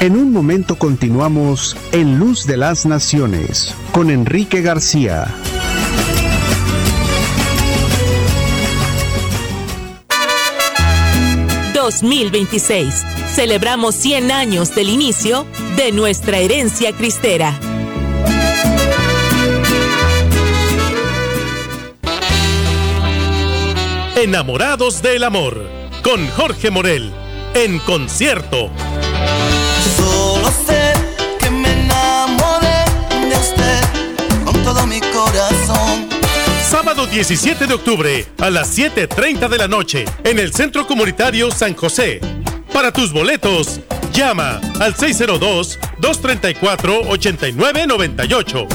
En un momento continuamos en Luz de las Naciones con Enrique García. ...2026... celebramos 100 años del inicio de nuestra herencia cristera. Enamorados del amor, con Jorge Morel, en concierto. Solo sé que me enamoré de usted con todo mi corazón. Sábado 17 de octubre a las 7:30 de la noche en el Centro Comunitario San José. Para tus boletos, llama al 602-234-8998.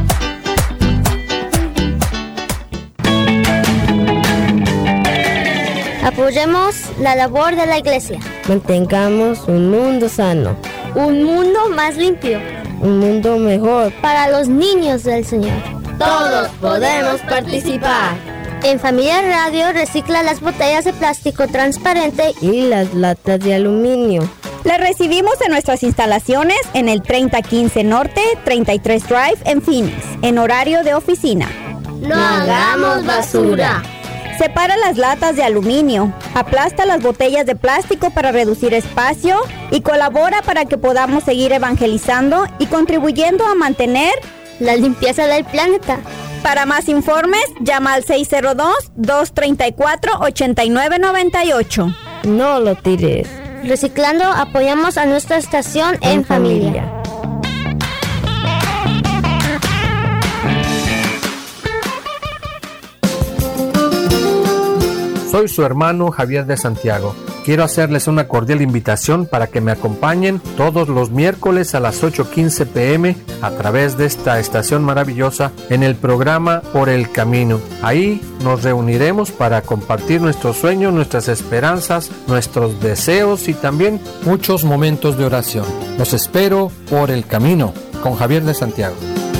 Apoyemos la labor de la Iglesia. Mantengamos un mundo sano. Un mundo más limpio. Un mundo mejor. Para los niños del Señor. Todos podemos participar. En Familia Radio recicla las botellas de plástico transparente y las latas de aluminio. Las recibimos en nuestras instalaciones en el 3015 Norte, 33 Drive en Phoenix, en horario de oficina. No hagamos basura. Separa las latas de aluminio, aplasta las botellas de plástico para reducir espacio y colabora para que podamos seguir evangelizando y contribuyendo a mantener la limpieza del planeta. Para más informes, llama al 602-234-8998. No lo tires. Reciclando, apoyamos a nuestra estación en familia. Soy su hermano Javier de Santiago. Quiero hacerles una cordial invitación para que me acompañen todos los miércoles a las 8:15 p.m. a través de esta estación maravillosa en el programa Por el Camino. Ahí nos reuniremos para compartir nuestros sueños, nuestras esperanzas, nuestros deseos y también muchos momentos de oración. Los espero por el camino con Javier de Santiago.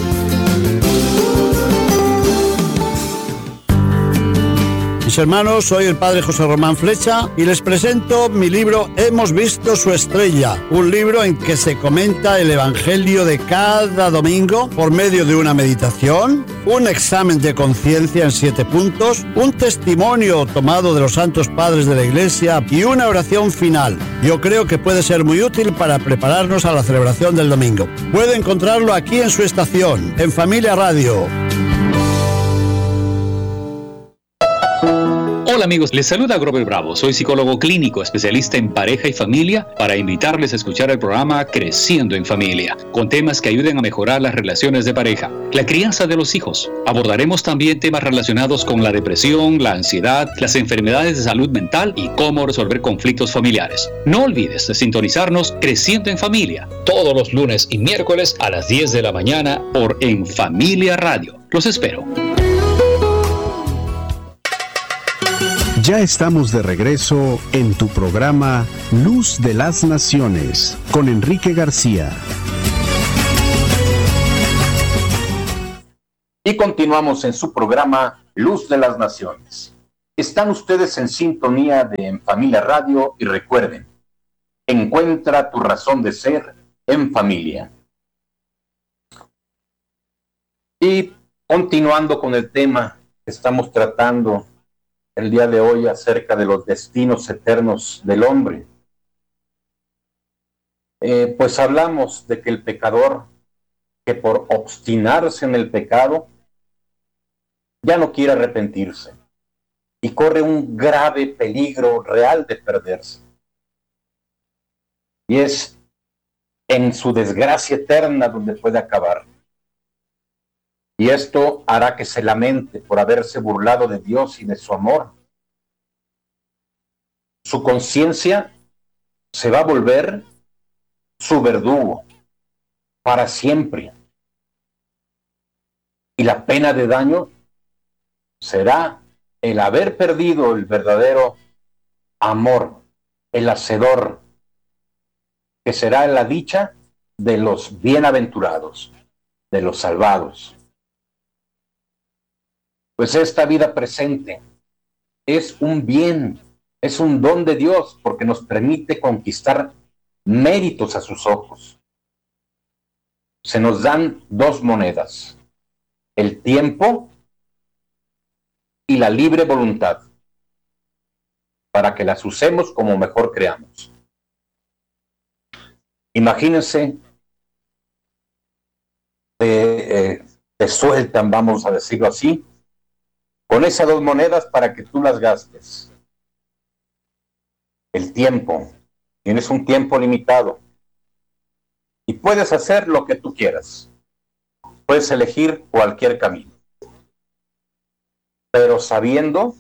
Mis hermanos, soy el padre José Román Flecha y les presento mi libro Hemos visto su estrella, un libro en que se comenta el evangelio de cada domingo por medio de una meditación, un examen de conciencia en 7 puntos, un testimonio tomado de los santos padres de la Iglesia y una oración final. Yo creo que puede ser muy útil para prepararnos a la celebración del domingo. Puede encontrarlo aquí en su estación, en Familia Radio. Hola amigos, les saluda Grover Bravo, soy psicólogo clínico, especialista en pareja y familia, para invitarles a escuchar el programa Creciendo en Familia, con temas que ayuden a mejorar las relaciones de pareja, la crianza de los hijos. Abordaremos también temas relacionados con la depresión, la ansiedad, las enfermedades de salud mental y cómo resolver conflictos familiares. No olvides de sintonizarnos Creciendo en Familia, todos los lunes y miércoles a las 10 de la mañana por En Familia Radio. Los espero. Ya estamos de regreso en tu programa Luz de las Naciones con Enrique García. Y continuamos en su programa Luz de las Naciones. Están ustedes en sintonía de En Familia Radio y recuerden, encuentra tu razón de ser en familia. Y continuando con el tema que estamos tratando el día de hoy acerca de los destinos eternos del hombre. Pues hablamos de que el pecador, que por obstinarse en el pecado, ya no quiere arrepentirse y corre un grave peligro real de perderse. Y es en su desgracia eterna donde puede acabar. Y esto hará que se lamente por haberse burlado de Dios y de su amor. Su conciencia se va a volver su verdugo para siempre. Y la pena de daño será el haber perdido el verdadero amor, el hacedor, que será la dicha de los bienaventurados, de los salvados. Pues esta vida presente es un bien, es un don de Dios, porque nos permite conquistar méritos a sus ojos. Se nos dan dos monedas: el tiempo y la libre voluntad, para que las usemos como mejor creamos. Imagínense, te sueltan, vamos a decirlo así, con esas dos monedas para que tú las gastes. El tiempo, tienes un tiempo limitado y puedes hacer lo que tú quieras. Puedes elegir cualquier camino, pero sabiendo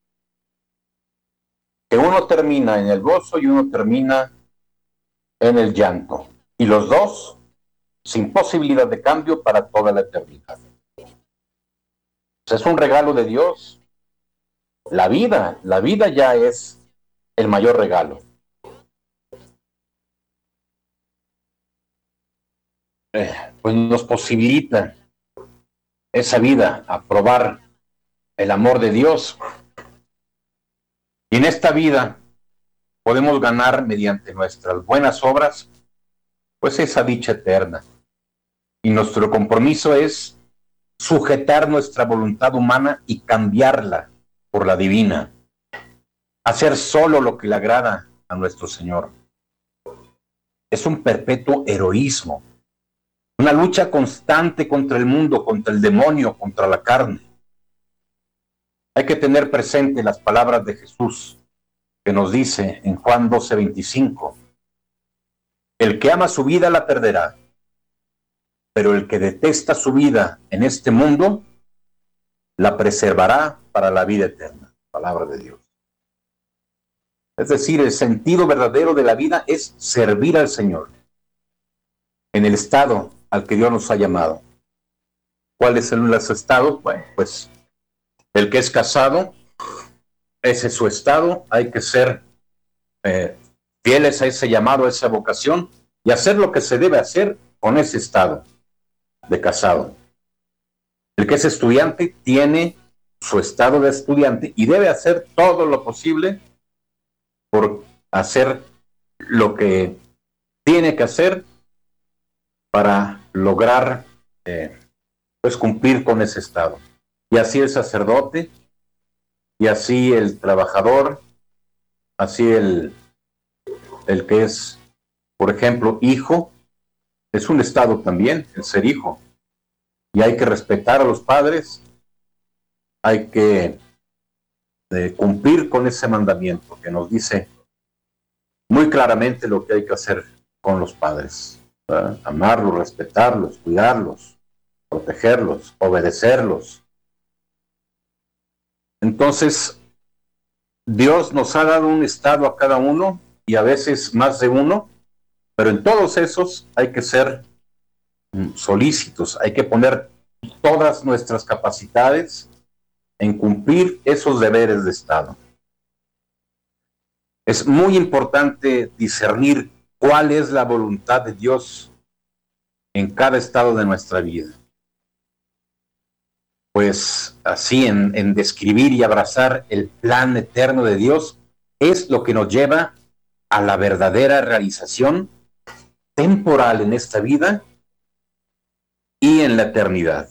que uno termina en el gozo y uno termina en el llanto, y los dos sin posibilidad de cambio para toda la eternidad. Es un regalo de Dios. La vida ya es el mayor regalo. Pues nos posibilita esa vida a probar el amor de Dios. Y en esta vida podemos ganar mediante nuestras buenas obras, pues esa dicha eterna. Y nuestro compromiso es sujetar nuestra voluntad humana y cambiarla por la divina. Hacer solo lo que le agrada a nuestro Señor. Es un perpetuo heroísmo. Una lucha constante contra el mundo, contra el demonio, contra la carne. Hay que tener presente las palabras de Jesús, que nos dice en Juan 12:25, el que ama su vida la perderá, pero el que detesta su vida en este mundo la preservará para la vida eterna. Palabra de Dios. Es decir, el sentido verdadero de la vida es servir al Señor en el estado al que Dios nos ha llamado. ¿Cuál es el estado? Bueno, pues el que es casado, ese es su estado. Hay que ser fieles a ese llamado, a esa vocación, y hacer lo que se debe hacer con ese estado de casado. El que es estudiante tiene su estado de estudiante y debe hacer todo lo posible por hacer lo que tiene que hacer para lograr pues cumplir con ese estado. Y así el sacerdote, y así el trabajador, así el que es, por ejemplo, hijo, es un estado también, el ser hijo. Y hay que respetar a los padres, hay que cumplir con ese mandamiento que nos dice muy claramente lo que hay que hacer con los padres. ¿Verdad? Amarlos, respetarlos, cuidarlos, protegerlos, obedecerlos. Entonces, Dios nos ha dado un estado a cada uno, y a veces más de uno, pero en todos esos hay que ser solícitos, hay que poner todas nuestras capacidades en cumplir esos deberes de estado. Es muy importante discernir cuál es la voluntad de Dios en cada estado de nuestra vida. Pues así en describir y abrazar el plan eterno de Dios es lo que nos lleva a la verdadera realización temporal en esta vida y en la eternidad.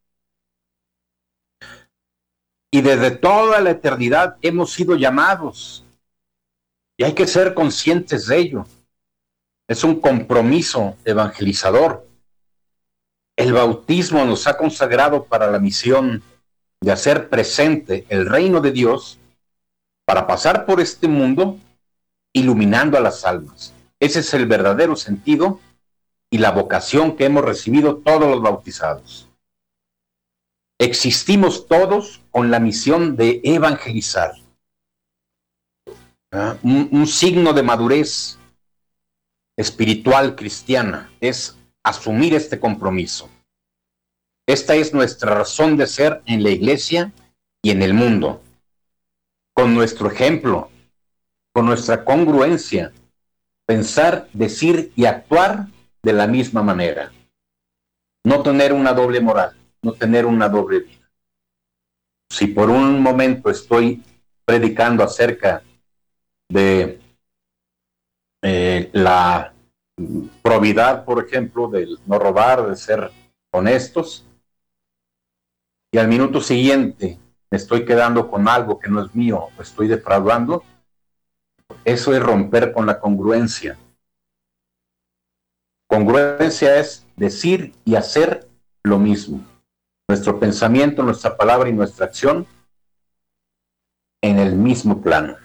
Y desde toda la eternidad hemos sido llamados, y hay que ser conscientes de ello. Es un compromiso evangelizador. El bautismo nos ha consagrado para la misión de hacer presente el reino de Dios para pasar por este mundo iluminando a las almas. Ese es el verdadero sentido y la vocación que hemos recibido todos los bautizados. Existimos todos con la misión de evangelizar. Un signo de madurez espiritual cristiana es asumir este compromiso. Esta es nuestra razón de ser en la iglesia y en el mundo. Con nuestro ejemplo, con nuestra congruencia, pensar, decir y actuar de la misma manera. No tener una doble moral, no tener una doble vida. Si por un momento estoy predicando acerca de la probidad, por ejemplo, del no robar, de ser honestos, y al minuto siguiente me estoy quedando con algo que no es mío, o estoy defraudando. Eso es romper con la congruencia. Congruencia es decir y hacer lo mismo. Nuestro pensamiento, nuestra palabra y nuestra acción en el mismo plano.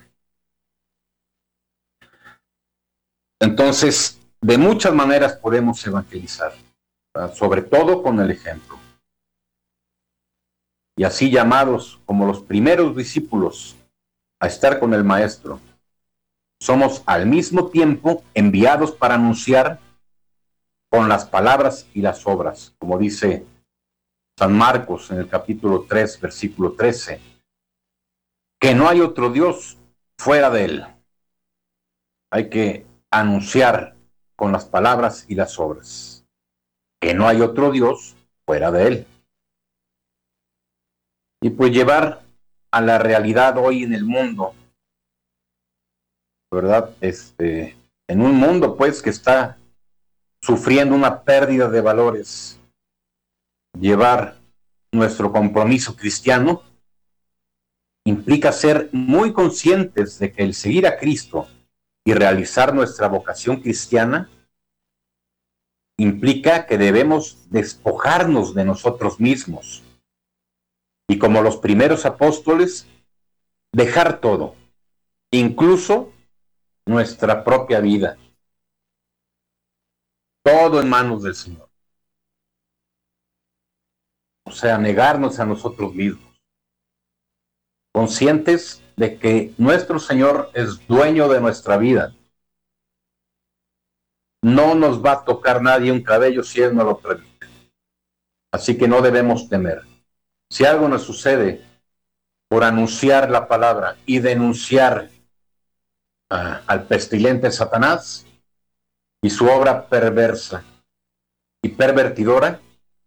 Entonces, de muchas maneras podemos evangelizar, ¿verdad? Sobre todo con el ejemplo. Y así llamados como los primeros discípulos a estar con el Maestro, somos al mismo tiempo enviados para anunciar con las palabras y las obras, como dice San Marcos en el capítulo 3, versículo 13, que no hay otro Dios fuera de Él. Hay que anunciar con las palabras y las obras que no hay otro Dios fuera de Él. Y pues llevar a la realidad hoy en el mundo, ¿verdad? En un mundo pues que está sufriendo una pérdida de valores, llevar nuestro compromiso cristiano implica ser muy conscientes de que el seguir a Cristo y realizar nuestra vocación cristiana implica que debemos despojarnos de nosotros mismos y, como los primeros apóstoles, dejar todo, incluso nuestra propia vida, todo en manos del Señor. O sea, negarnos a nosotros mismos, conscientes de que nuestro Señor es dueño de nuestra vida. No nos va a tocar nadie un cabello si Él no lo permite. Así que no debemos temer. Si algo nos sucede por anunciar la palabra y denunciar al pestilente Satanás y su obra perversa y pervertidora,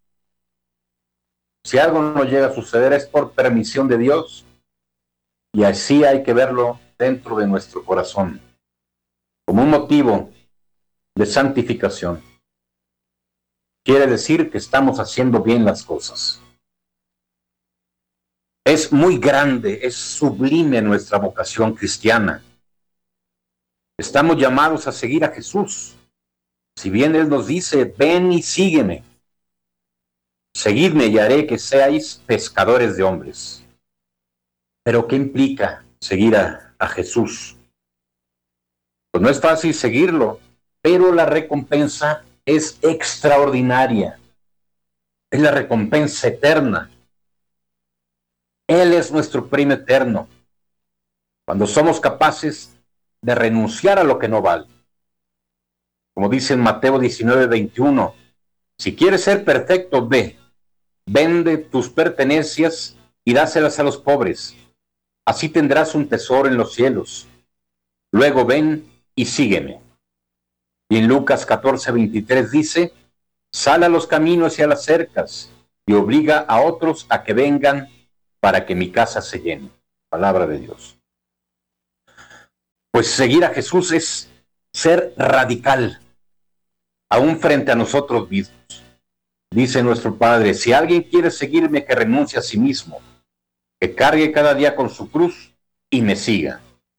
si algo nos llega a suceder es por permisión de Dios, y así hay que verlo dentro de nuestro corazón, como un motivo de santificación. Quiere decir que estamos haciendo bien las cosas. Es muy grande, es sublime nuestra vocación cristiana. Estamos llamados a seguir a Jesús. Si bien Él nos dice, ven y sígueme. Seguidme y haré que seáis pescadores de hombres. Pero ¿qué implica seguir a Jesús? Pues no es fácil seguirlo, pero la recompensa es extraordinaria. Es la recompensa eterna. Él es nuestro premio eterno. Cuando somos capaces de renunciar a lo que no vale. Como dice en Mateo 19:21, si quieres ser perfecto, vende tus pertenencias y dáselas a los pobres. Así tendrás un tesoro en los cielos. Luego ven y sígueme. Y en Lucas 14:23 dice, sal a los caminos y a las cercas y obliga a otros a que vengan para que mi casa se llene. Palabra de Dios. Pues seguir a Jesús es ser radical, aún frente a nosotros mismos. Dice nuestro Padre, si alguien quiere seguirme, que renuncie a sí mismo, que cargue cada día con su cruz y me siga.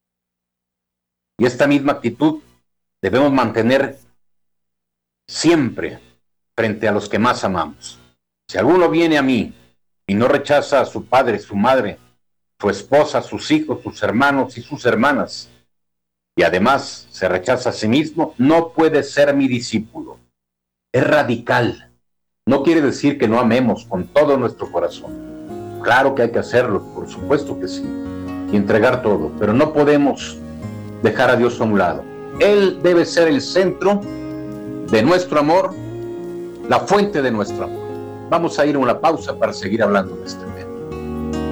Y esta misma actitud debemos mantener siempre frente a los que más amamos. Si alguno viene a mí y no rechaza a su padre, su madre, su esposa, sus hijos, sus hermanos y sus hermanas, y además se rechaza a sí mismo, no puede ser mi discípulo. Es radical. No quiere decir que no amemos con todo nuestro corazón. Claro que hay que hacerlo, por supuesto que sí, y entregar todo, pero no podemos dejar a Dios a un lado. Él debe ser el centro de nuestro amor, la fuente de nuestro amor. Vamos a ir a una pausa para seguir hablando de este tema.